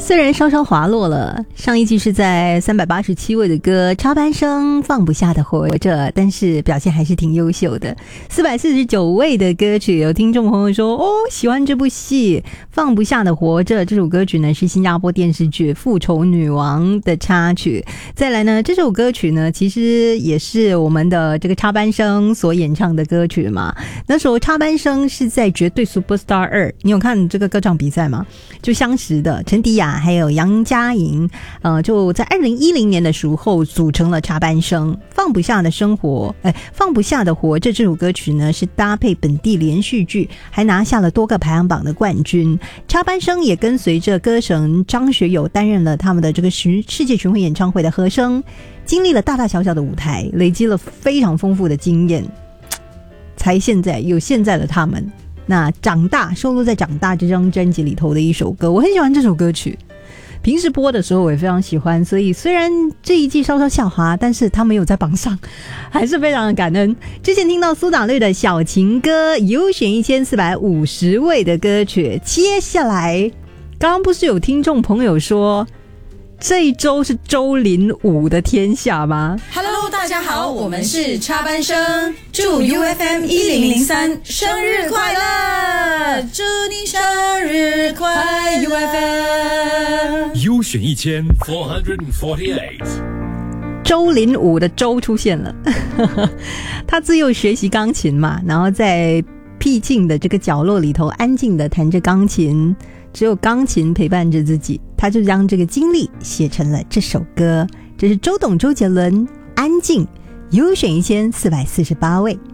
虽然稍稍滑落了，上一季是在387位的歌，插班生放不下的活着，但是表现还是挺优秀的。449位的歌曲，有听众朋友说喜欢这部戏放不下的活着，这首歌曲呢是新加坡电视剧《复仇女王》的插曲。再来呢，这首歌曲呢其实也是我们的这个插班生所演唱的歌曲嘛。那时候插班生是在绝对 Superstar 2，你有看这个歌唱比赛吗？就相识的陈迪雅还有杨佳莹，就在2010年的时候组成了插班生。放不下的生活，放不下的活着这首歌曲呢是搭配本地连续剧，还拿下了多个排行榜的冠军。插班生也跟随着歌神张学友担任了他们的这个世界巡回演唱会的和声，经历了大大小小的舞台，累积了非常丰富的经验，才现在有现在的他们。那长大收录在长大这张专辑里头的一首歌，我很喜欢这首歌曲，平时播的时候我也非常喜欢，所以虽然这一季稍稍下滑，但是他没有在榜上，还是非常的感恩。之前听到苏打绿的小情歌，优选1450位的歌曲。接下来刚刚不是有听众朋友说这一周是周林武的天下吗？ Hello， 大家好，我们是插班生，祝 UFM1003 生日快乐，祝你生日快 UFM。 优选1448， 周林武的周出现了他自幼学习钢琴嘛，然后在僻静的这个角落里头安静的弹着钢琴，只有钢琴陪伴着自己，他就将这个经历写成了这首歌。这是周董周杰伦安静，优选1448位。